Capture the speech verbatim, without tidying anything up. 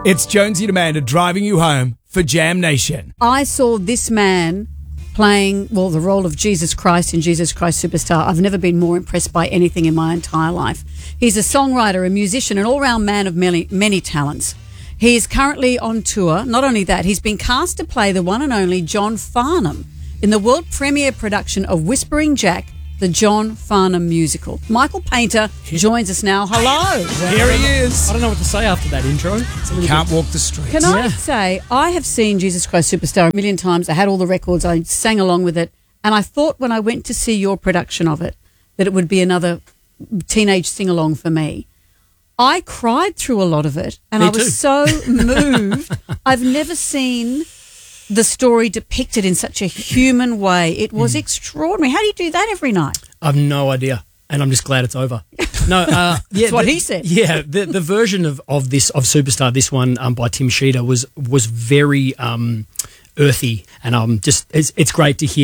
It's Jonesy and Amanda driving you home for Jam Nation. I saw this man playing, well, the role of Jesus Christ in Jesus Christ Superstar. I've never been more impressed by anything in my entire life. He's a songwriter, a musician, an all-round man of many, many talents. He is currently on tour. Not only that, he's been cast to play the one and only John Farnham in the world premiere production of Whispering Jack, the John Farnham musical. Michael Painter joins us now. Hello. Here he is. I don't know what to say after that intro. Can't walk the streets. Can I say, I have seen Jesus Christ Superstar a million times. I had all the records. I sang along with it. And I thought when I went to see your production of it that it would be another teenage sing-along for me. I cried through a lot of it. And Me I was too. so moved. I've never seen the story depicted in such a human way. It was mm. extraordinary. How do you do that every night? I've no idea, and I'm just glad it's over. No, uh, yeah, that's what the, he said. Yeah, the the version of, of this of Superstar, this one um, by Tim Sheeter was was very um, earthy, and um, just it's it's great to hear.